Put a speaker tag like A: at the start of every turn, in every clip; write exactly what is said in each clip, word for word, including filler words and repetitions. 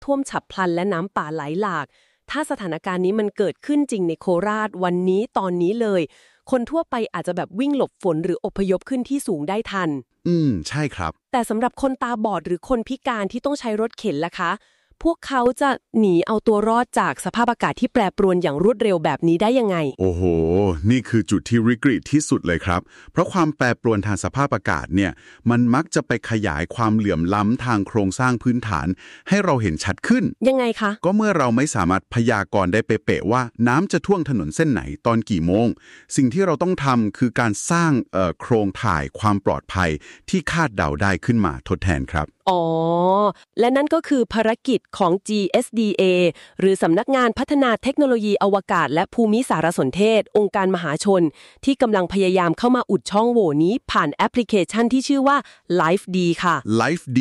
A: ท่วมฉับพลันและน้ำป่าไหลหลากถ้าสถานการณ์นี้มันเกิดขึ้นจริงในโคราชวันนี้ตอนนี้เลยคนทั่วไปอาจจะแบบวิ่งหลบฝนหรืออพยพขึ้นที่สูงได้ทัน
B: อืมใช่ครับ
A: แต่สำหรับคนตาบอดหรือคนพิการที่ต้องใช้รถเข็นล่ะคะพวกเขาจะหนีเอาตัวรอดจากสภาพอากาศที่แปรปรวนอย่างรวดเร็วแบบนี้ได้ยังไง
B: โอ้โหนี่คือจุดที่วิกฤตที่สุดเลยครับเพราะความแปรปรวนทางสภาพอากาศเนี่ยมันมักจะไปขยายความเหลื่อมล้ำทางโครงสร้างพื้นฐานให้เราเห็นชัดขึ้น
A: ยังไงคะ
B: ก็เมื่อเราไม่สามารถพยากรณ์ได้เป๊ะๆว่าน้ำจะท่วมถนนเส้นไหนตอนกี่โมงสิ่งที่เราต้องทำคือการสร้างเอ่อโครงข่ายความปลอดภัยที่คาดเดาได้ขึ้นมาทดแทนครับ
A: อ๋อและนั่นก็คือภารกิจของ จี เอส ดี เอ หรือสำนักงานพัฒนาเทคโนโลยีอวกาศและภูมิสารสนเทศองค์การมหาชนที่กำลังพยายามเข้ามาอุดช่องโหว่นี้ผ่านแอปพลิเคชันที่ชื่อว่า LifeD ค่ะ
B: LifeD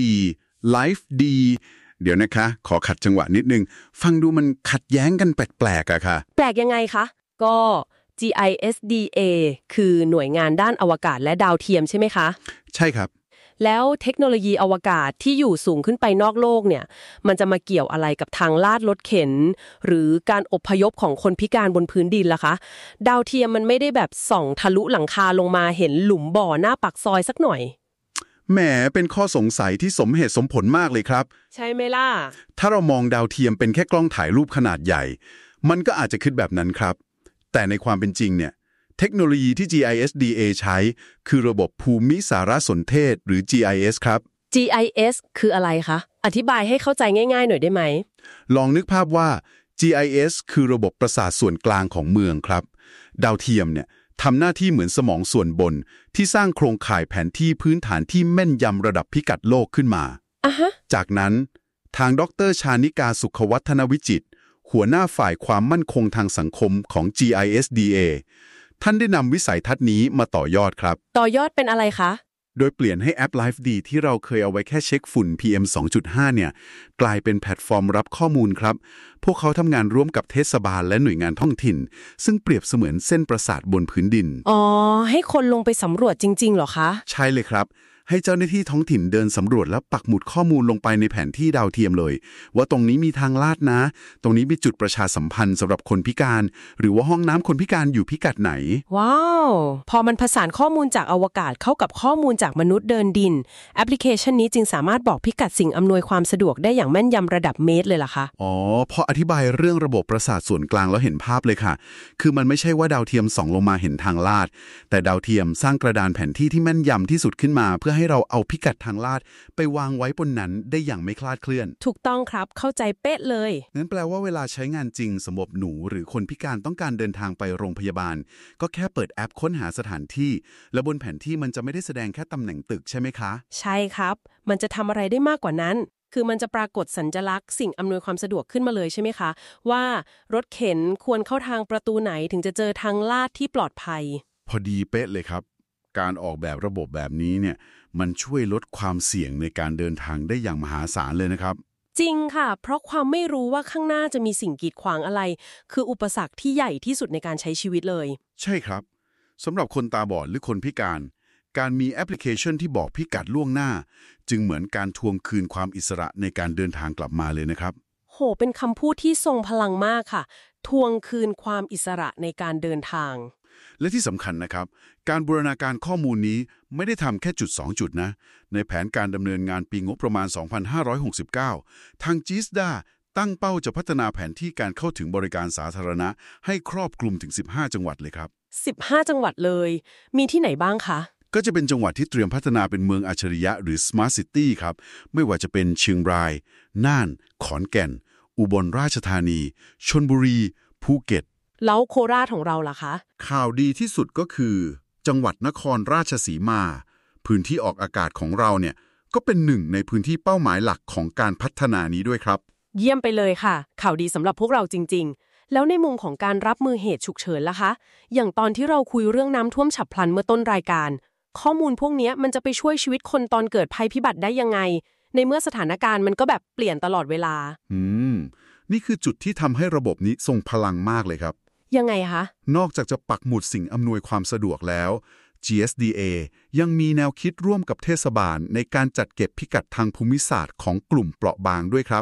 B: LifeD เดี๋ยวนะคะขอขัดจังหวะนิดนึงฟังดูมันขัดแย้งกันแปลกๆอะค่ะ
A: แปลกยังไงคะก็ จี ไอ เอส ดี เอ คือหน่วยงานด้านอวกาศและดาวเทียมใช่ไหมคะ
B: ใช่ครับ
A: แล้วเทคโนโลยีอวกาศที่อยู่สูงขึ้นไปนอกโลกเนี่ยมันจะมาเกี่ยวอะไรกับทางลาดรถเข็นหรือการอพยพของคนพิการบนพื้นดินล่ะคะดาวเทียมมันไม่ได้แบบส่องทะลุหลังคาลงมาเห็นหลุมบ่อหน้าปากซอยสักหน่อย
B: แหมเป็นข้อสงสัยที่สมเหตุสมผลมากเลยครับ
A: ใช่ไหมล่ะ
B: ถ้าเรามองดาวเทียมเป็นแค่กล้องถ่ายรูปขนาดใหญ่มันก็อาจจะคิดแบบนั้นครับแต่ในความเป็นจริงเนี่ยเทคโนโลยีที่ จี ไอ เอส ดี เอ ใช้คือระบบภูมิสารสนเทศหรือ จี ไอ เอส ครับ
A: จี ไอ เอส คืออะไรคะอธิบายให้เข้าใจง่ายๆหน่อยได้ไหม
B: ลองนึกภาพว่า จี ไอ เอส คือระบบประสาทส่วนกลางของเมืองครับดาวเทียมเนี่ยทำหน้าที่เหมือนสมองส่วนบนที่สร้างโครงข่ายแผนที่พื้นฐานที่แม่นยำระดับพิกัดโลกขึ้นมา
A: อ่ะฮะ
B: จากนั้นทางดร.ชานิกาสุขวัฒนวิจิตรหัวหน้าฝ่ายความมั่นคงทางสังคมของ จี ไอ เอส ดี เอ ท่านได้นำวิสัยทัศน์นี้มาต่อยอดครับ
A: ต่อยอดเป็นอะไรคะ
B: โดยเปลี่ยนให้แอป LifeD ที่เราเคยเอาไว้แค่เช็คฝุ่น พี เอ็ม สองจุดห้า เนี่ยกลายเป็นแพลตฟอร์มรับข้อมูลครับพวกเขาทำงานร่วมกับเทศบาลและหน่วยงานท้องถิ่นซึ่งเปรียบเสมือนเส้นประสาทบนพื้นดิน
A: อ๋อให้คนลงไปสำรวจจริงๆเหรอคะ
B: ใช่เลยครับให้เจ้าหน้าที่ท้องถิ่นเดินสำรวจและปักหมุดข้อมูลลงไปในแผนที่ดาวเทียมเลยว่าตรงนี้มีทางลาดนะตรงนี้มีจุดประชาสัมพันธ์สำหรับคนพิการหรือว่าห้องน้ำคนพิการอยู่พิกัดไหน
A: ว้าวพอมันผสานข้อมูลจากอวกาศเข้ากับข้อมูลจากมนุษย์เดินดินแอปพลิเคชันนี้จึงสามารถบอกพิกัดสิ่งอำนวยความสะดวกได้อย่างแม่นยำระดับเมตรเลยล่ะคะ
B: อ๋อพออธิบายเรื่องระบบประสาทส่วนกลางแล้วเห็นภาพเลยค่ะคือมันไม่ใช่ว่าดาวเทียมส่องลงมาเห็นทางลาดแต่ดาวเทียมสร้างกระดานแผนที่ที่แม่นยำที่สุดขึ้นมาเพื่อให้เราเอาพิกัดทางลาดไปวางไว้บนนั้นได้อย่างไม่คลาดเคลื่อน
A: ถูกต้องครับเข้าใจเป๊ะเลย
B: งั้นแปลว่าเวลาใช้งานจริงสำหรับหนูหรือคนพิการต้องการเดินทางไปโรงพยาบาลก็แค่เปิดแอปค้นหาสถานที่แล้วบนแผนที่มันจะไม่ได้แสดงแค่ตำแหน่งตึกใช่ไหมคะ
A: ใช่ครับมันจะทำอะไรได้มากกว่านั้นคือมันจะปรากฏสัญลักษณ์สิ่งอำนวยความสะดวกขึ้นมาเลยใช่ไหมคะว่ารถเข็นควรเข้าทางประตูไหนถึงจะเจอทางลาดที่ปลอดภัย
B: พอดีเป๊ะเลยครับการออกแบบระบบแบบนี้เนี่ยมันช่วยลดความเสี่ยงในการเดินทางได้อย่างมหาศาลเลยนะครับ
A: จริงค่ะเพราะความไม่รู้ว่าข้างหน้าจะมีสิ่งกีดขวางอะไรคืออุปสรรคที่ใหญ่ที่สุดในการใช้ชีวิตเลย
B: ใช่ครับสำหรับคนตาบอดหรือคนพิการการมีแอปพลิเคชันที่บอกพิกัดล่วงหน้าจึงเหมือนการทวงคืนความอิสระในการเดินทางกลับมาเลยนะครับ
A: โหเป็นคำพูดที่ทรงพลังมากค่ะทวงคืนความอิสระในการเดินทาง
B: และที่สำคัญนะครับการบูรณาการข้อมูลนี้ไม่ได้ทำแค่จุดสองจุดนะในแผนการดำเนินงานปีงบประมาณสองพันห้าร้อยหกสิบเก้าทาง จี ไอ เอส ดี เอ ตั้งเป้าจะพัฒนาแผนที่การเข้าถึงบริการสาธารณะให้ครอบคลุมถึงสิบห้าจังหวัดเลยครับ
A: สิบห้าจังหวัดเลยมีที่ไหนบ้างคะ
B: ก็จะเป็นจังหวัดที่เตรียมพัฒนาเป็นเมืองอัจฉริยะหรือ Smart City ครับไม่ว่าจะเป็นเชียงรายน่านขอนแก่นอุบลราชธานีชลบุรีภูเก็ต
A: แล้วโคราชของเราล่ะคะ
B: ข่าวดีที่สุดก็คือจังหวัดนครราชสีมาพื้นที่ออกอากาศของเราเนี่ยก็เป็นหนึ่งในพื้นที่เป้าหมายหลักของการพัฒนานี้ด้วยครับ
A: เยี่ยมไปเลยค่ะข่าวดีสำหรับพวกเราจริงๆแล้วในมุมของการรับมือเหตุฉุกเฉินล่ะคะอย่างตอนที่เราคุยเรื่องน้ำท่วมฉับพลันเมื่อต้นรายการข้อมูลพวกนี้มันจะไปช่วยชีวิตคนตอนเกิดภัยพิบัติได้ยังไงในเมื่อสถานการณ์มันก็แบบเปลี่ยนตลอดเวลา
B: อืมนี่คือจุดที่ทำให้ระบบนี้ทรงพลังมากเลยครับ
A: ยังไงคะ
B: นอกจากจะปักหมุดสิ่งอำนวยความสะดวกแล้ว จี เอส ดี เอ ยังมีแนวคิดร่วมกับเทศบาลในการจัดเก็บพิกัดทางภูมิศาสตร์ของกลุ่มเปราะบางด้วยครับ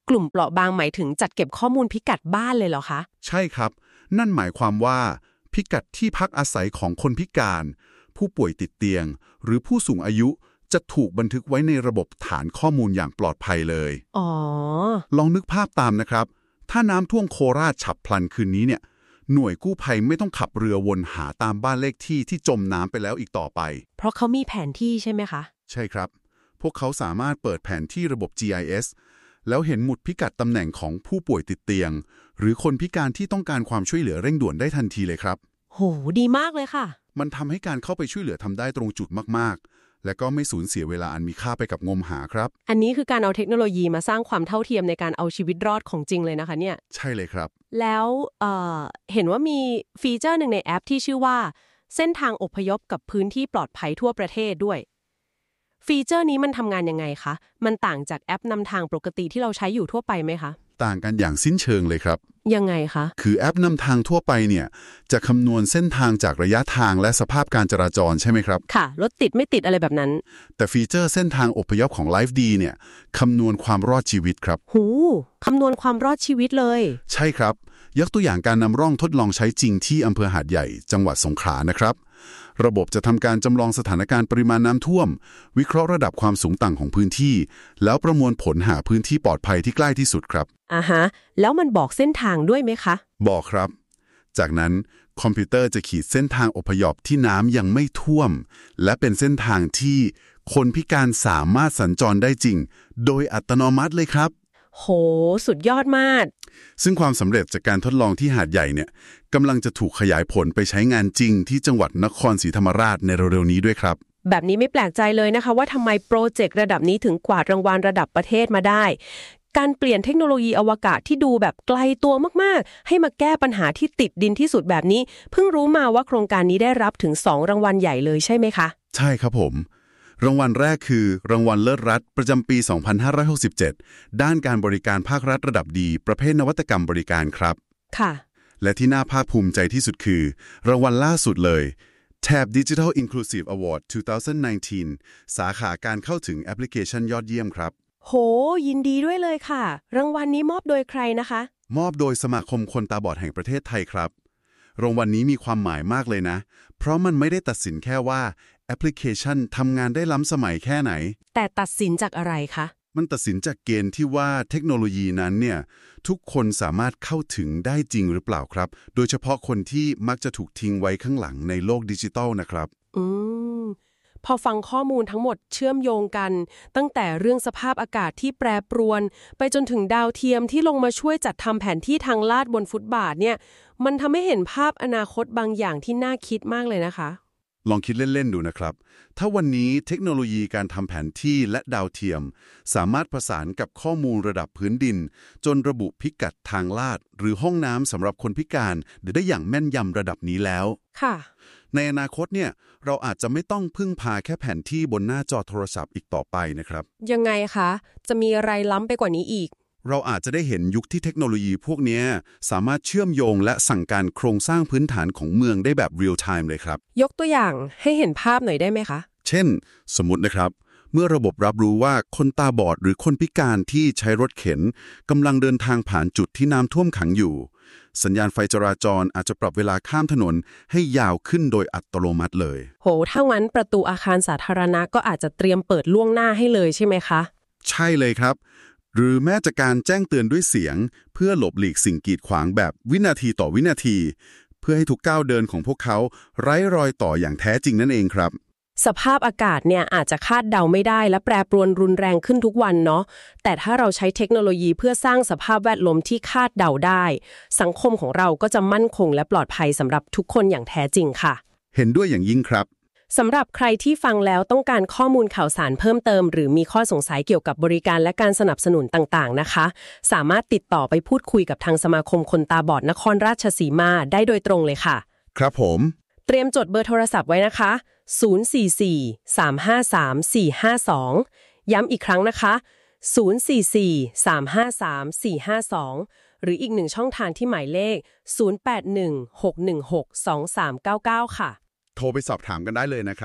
A: กลุ่มเปราะบางหมายถึงจัดเก็บข้อมูลพิกัดบ้านเลยเหรอคะ
B: ใช่ครับนั่นหมายความว่าพิกัดที่พักอาศัยของคนพิการผู้ป่วยติดเตียงหรือผู้สูงอายุจะถูกบันทึกไว้ในระบบฐานข้อมูลอย่างปลอดภัยเลย
A: อ๋อ
B: ลองนึกภาพตามนะครับถ้าน้ำท่วมโคราชฉับพลันคืนนี้เนี่ยหน่วยกู้ภัยไม่ต้องขับเรือวนหาตามบ้านเลขที่ที่จมน้ำไปแล้วอีกต่อไป
A: เพราะเขามีแผนที่ใช่ไหมคะ
B: ใช่ครับพวกเขาสามารถเปิดแผนที่ระบบ จี ไอ เอส แล้วเห็นหมุดพิกัดตำแหน่งของผู้ป่วยติดเตียงหรือคนพิการที่ต้องการความช่วยเหลือเร่งด่วนได้ทันทีเลยครับ
A: โหดีมากเลยค่ะ
B: มันทำให้การเข้าไปช่วยเหลือทำได้ตรงจุดมากๆและก็ไม่สูญเสียเวลาอันมีค่าไปกับงมหาครับ
A: อันนี้คือการเอาเทคโนโลยีมาสร้างความเท่าเทียมในการเอาชีวิตรอดของจริงเลยนะคะเนี่ย
B: ใช่เลยครับ
A: แล้วเอ่อเห็นว่ามีฟีเจอร์หนึ่งในแอปที่ชื่อว่าเส้นทางอพยพกับพื้นที่ปลอดภัยทั่วประเทศด้วยฟีเจอร์นี้มันทำงานยังไงคะมันต่างจากแอปนำทางปกติที่เราใช้อยู่ทั่วไปไหมคะ
B: ต่างกันอย่างสิ้นเชิงเลยครับ
A: ยังไงคะ
B: คือแอปนำทางทั่วไปเนี่ยจะคำนวณเส้นทางจากระยะทางและสภาพการจราจรใช่ไหมครับ
A: ค่ะรถติดไม่ติดอะไรแบบนั้น
B: แต่ฟีเจอร์เส้นทางอพยพของ ไลฟ์ ดี เนี่ยคำนวณความรอดชีวิตครับ
A: หูคำนวณความรอดชีวิตเลย
B: ใช่ครับยกตัวอย่างการนำร่องทดลองใช้จริงที่อำเภอหาดใหญ่จังหวัดสงขลานะครับระบบจะทำการจำลองสถานการณ์ปริมาณน้ำท่วมวิเคราะห์ระดับความสูงต่ำของพื้นที่แล้วประมวลผลหาพื้นที่ปลอดภัยที่ใกล้ที่สุดครับ
A: อ่าฮะแล้วมันบอกเส้นทางด้วยไหมคะ
B: บอกครับจากนั้นคอมพิวเตอร์จะขีดเส้นทางอพยพที่น้ำยังไม่ท่วมและเป็นเส้นทางที่คนพิการสามารถสัญจรได้จริงโดยอัตโนมัติเลยครับ
A: โหสุดยอดมาก
B: ซึ่งความสำเร็จจากการทดลองที่หาดใหญ่เนี่ยกำลังจะถูกขยายผลไปใช้งานจริงที่จังหวัดนครศรีธรรมราชในเร็วๆนี้ด้วยครับ
A: แบบนี้ไม่แปลกใจเลยนะคะว่าทำไมโปรเจกต์ระดับนี้ถึงกวาดรางวัลระดับประเทศมาได้การเปลี่ยนเทคโนโลยีอวกาศที่ดูแบบไกลตัวมากๆให้มาแก้ปัญหาที่ติดดินที่สุดแบบนี้เพิ่งรู้มาว่าโครงการนี้ได้รับถึงสองรางวัลใหญ่เลยใช่ไหมคะ
B: ใช่ครับผมรางวัลแรกคือรางวัลเลิศรัฐประจำปี สองพันห้าร้อยหกสิบเจ็ด ด้านการบริการภาครัฐระดับดีประเภทนวัตกรรมบริการครับ
A: ค่ะ
B: และที่น่าภาคภูมิใจที่สุดคือรางวัลล่าสุดเลย Tab Digital Inclusive Award สองพันสิบเก้า สาขาการเข้าถึงแอปพลิเคชันยอดเยี่ยมครับ
A: โหยินดีด้วยเลยค่ะรางวัลนี้มอบโดยใครนะคะ
B: มอบโดยสมาคมคนตาบอดแห่งประเทศไทยครับรางวัลนี้มีความหมายมากเลยนะเพราะมันไม่ได้ตัดสินแค่ว่าแอปพลิเคชันทำงานได้ล้ำสมัยแค่ไหน
A: แต่ตัดสินจากอะไรคะ
B: มันตัดสินจากเกณฑ์ที่ว่าเทคโนโลยีนั้นเนี่ยทุกคนสามารถเข้าถึงได้จริงหรือเปล่าครับโดยเฉพาะคนที่มักจะถูกทิ้งไว้ข้างหลังในโลกดิจิทัลนะครับ
A: อืมพอฟังข้อมูลทั้งหมดเชื่อมโยงกันตั้งแต่เรื่องสภาพอากาศที่แปรปรวนไปจนถึงดาวเทียมที่ลงมาช่วยจัดทำแผนที่ทางลาดบนฟุตบาทเนี่ยมันทำให้เห็นภาพอนาคตบางอย่างที่น่าคิดมากเลยนะคะ
B: ลองคิดเล่นๆดูนะครับถ้าวันนี้เทคโนโลยีการทำแผนที่และดาวเทียมสามารถประสานกับข้อมูลระดับพื้นดินจนระบุพิกัดทางลาดหรือห้องน้ำสำหรับคนพิการได้อย่างแม่นยำระดับนี้แล้ว
A: ค่ะ
B: ในอนาคตเนี่ยเราอาจจะไม่ต้องพึ่งพาแค่แผนที่บนหน้าจอโทรศัพท์อีกต่อไปนะครับ
A: ยังไงคะจะมีอะไรล้ำไปกว่านี้อีก
B: เราอาจจะได้เห็นยุคที่เทคโนโลยีพวกนี้สามารถเชื่อมโยงและสั่งการโครงสร้างพื้นฐานของเมืองได้แบบเรียลไทม์เลยครับ
A: ยกตัวอย่างให้เห็นภาพหน่อยได้ไหมคะ
B: เช่นสมมุตินะครับเมื่อระบบรับรู้ว่าคนตาบอดหรือคนพิการที่ใช้รถเข็นกำลังเดินทางผ่านจุดที่น้ำท่วมขังอยู่สัญญาณไฟจราจรอาจจะปรับเวลาข้ามถนนให้ยาวขึ้นโดยอัตโนมัติเลย
A: โหถ้างั้นประตูอาคารสาธารณะก็อาจจะเตรียมเปิดล่วงหน้าให้เลยใช่ไหมคะ
B: ใช่เลยครับหรือแม้แต่การแจ้งเตือนด้วยเสียงเพื่อหลบหลีกสิ่งกีดขวางแบบวินาทีต่อวินาทีเพื่อให้ทุกก้าวเดินของพวกเขาไร้รอยต่ออย่างแท้จริงนั่นเองครับ
A: สภาพอากาศเนี่ยอาจจะคาดเดาไม่ได้และแปรปรวนรุนแรงขึ้นทุกวันเนาะแต่ถ้าเราใช้เทคโนโลยีเพื่อสร้างสภาพแวดล้อมที่คาดเดาได้สังคมของเราก็จะมั่นคงและปลอดภัยสำหรับทุกคนอย่างแท้จริงค่ะ
B: เห็นด้วยอย่างยิ่งครับ
A: สำหรับใครที่ฟังแล้วต้องการข้อมูลข่าวสารเพิ่มเติมหรือมีข้อสงสัยเกี่ยวกับบริการและการสนับสนุนต่างๆนะคะสามารถติดต่อไปพูดคุยกับทางสมาคมคนตาบอดนครราชสีมาได้โดยตรงเลยค่ะ
B: ครับผม
A: เตรียมจดเบอร์โทรศัพท์ไว้นะคะศูนย์ สี่ สี่ สาม ห้า สาม สี่ ห้า สองย้ำอีกครั้งนะคะศูนย์ สี่ สี่ สาม ห้า สาม สี่ ห้า สองหรืออีกหนึ่งช่องทางที่หมายเลขศูนย์ แปด หนึ่ง หก หนึ่ง หก สอง สาม เก้า เก้าค่ะ
B: โทรไปสอบถามกันได้เลยนะครับ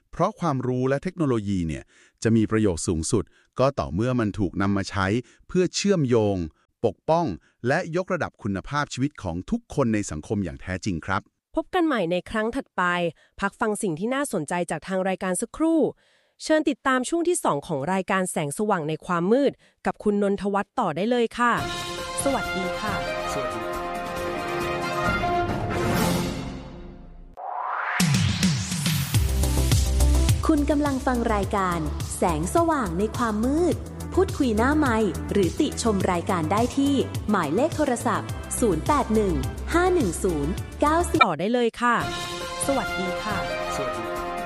B: เพราะความรู้และเทคโนโลยีเนี่ยจะมีประโยชน์สูงสุดก็ต่อเมื่อมันถูกนำมาใช้เพื่อเชื่อมโยงปกป้องและยกระดับคุณภาพชีวิตของทุกคนในสังคมอย่างแท้จริงครับ
A: พบกันใหม่ในครั้งถัดไปพักฟังสิ่งที่น่าสนใจจากทางรายการสักครู่เชิญติดตามช่วงที่สองของรายการแสงสว่างในความมืดกับคุณนนทวัฒน์ต่อได้เลยค่ะสวัสดีค่ะ
B: สวัสดี
C: คุณกำลังฟังรายการแสงสว่างในความมืดพูดคุยหน้าไมค์หรือติชมรายการได้ที่หมายเลขโทรศัพท์ศูนย์ แปด หนึ่ง ห้า หนึ่ง ศูนย์ เก้า สี่
A: ต่อได้เลยค่ะสวัสดีค่ะ
B: สวัสดี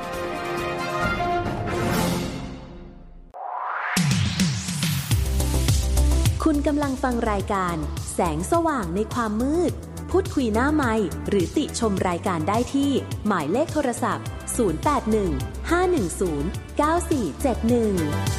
C: คุณกำลังฟังรายการแสงสว่างในความมืดพูดคุยหน้าไมค์หรือติชมรายการได้ที่หมายเลขโทรศัพท์ศูนย์ แปด หนึ่ง ห้า หนึ่ง ศูนย์ เก้า สี่ เจ็ด หนึ่ง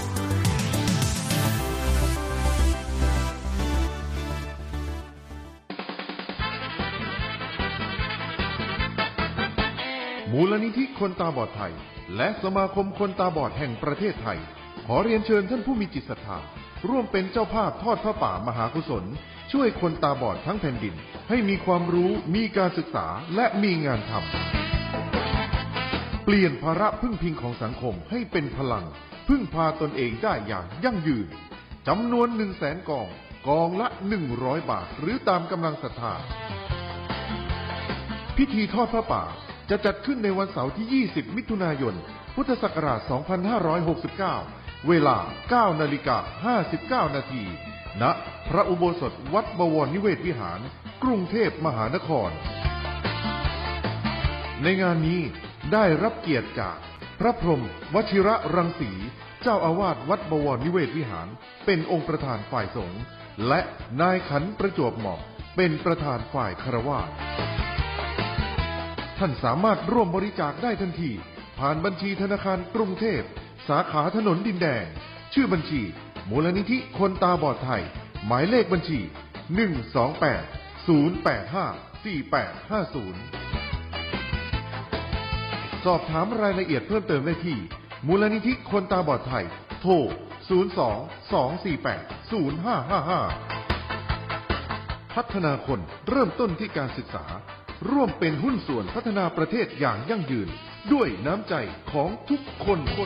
D: มูลนิธิคนตาบอดไทยและสมาคมคนตาบอดแห่งประเทศไทยขอเรียนเชิญท่านผู้มีจิตศรัทธาร่วมเป็นเจ้าภาพทอดพระป่ามหากุศลช่วยคนตาบอดทั้งแผ่นดินให้มีความรู้มีการศึกษาและมีงานทำเปลี่ยนภาระพึ่งพิงของสังคมให้เป็นพลังพึ่งพาตนเองได้อย่างยั่งยืนจำนวนหนึ่งแสนกองกองละหนึ่งร้อยบาทหรือตามกำลังศรัทธาพิธีทอดพระป่าจะจัดขึ้นในวันเสาร์ที่ยี่สิบมิถุนายนพุทธศักราชสองพันห้าร้อยหกสิบเก้าเวลา เก้านาฬิกาห้าสิบเก้า นาทีณพระอุโบสถวัดบวรนิเวศวิหารกรุงเทพมหานครในงานนี้ได้รับเกียรติจากพระพรหมวชิระรังสีเจ้าอาวาสวัดบวรนิเวศวิหารเป็นองค์ประธานฝ่ายสงฆ์และนายขันประจวบเหมาะเป็นประธานฝ่ายฆราวาสท่านสามารถร่วมบริจาคได้ทันทีผ่านบัญชีธนาคารกรุงเทพสาขาถนนดินแดงชื่อบัญชีมูลนิธิคนตาบอดไทยหมายเลขบัญชีหนึ่ง สอง แปด ศูนย์ แปด ห้า สี่ แปด ห้า ศูนย์สอบถามรายละเอียดเพิ่มเติมได้ที่มูลนิธิคนตาบอดไทยโทรศูนย์ สอง สอง สี่ แปด ศูนย์ ห้า ห้า ห้าพัฒนาคนเริ่มต้นที่การศึกษาร่วมเป็นหุ้นส่วนพัฒนาประเทศอย่างยั่งยืนด้วยน้ำใจของทุกคน